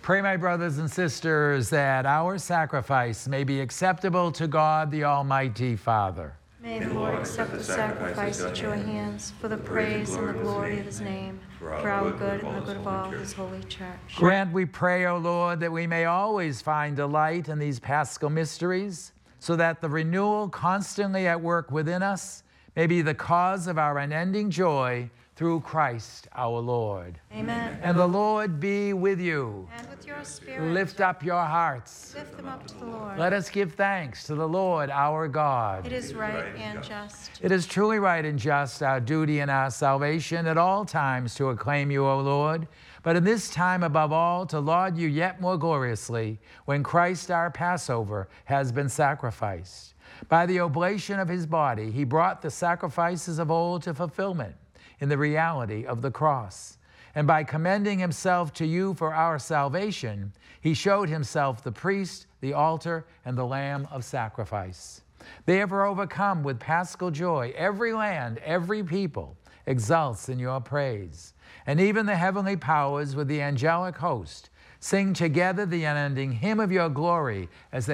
Pray, my brothers and sisters, that our sacrifice may be acceptable to God, the Almighty Father. May the Lord accept the sacrifice at your hands for the praise and the glory of his name, for our good and the good of all his holy church. Grant, we pray, O Lord, that we may always find delight in these paschal mysteries, so that the renewal constantly at work within us may be the cause of our unending joy through Christ our Lord. Amen. And the Lord be with you. And with your spirit. Lift up your hearts. Lift them up to the Lord. Let us give thanks to the Lord our God. It is right and just. It is truly right and just, our duty and our salvation at all times to acclaim you, O Lord, but in this time above all to laud you yet more gloriously when Christ our Passover has been sacrificed. By the oblation of his body, he brought the sacrifices of old to fulfillment in the reality of the cross. And by commending himself to you for our salvation, he showed himself the priest, the altar, and the lamb of sacrifice. Therefore, overcome with paschal joy, every land, every people exults in your praise. And even the heavenly powers with the angelic host sing together the unending hymn of your glory as they